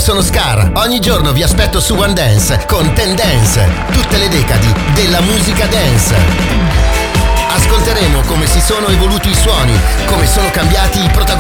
sono Scar. Ogni giorno vi aspetto su One Dance con Tendenze, tutte le decadi della musica dance. Ascolteremo come si sono evoluti i suoni, come sono cambiati i protagonisti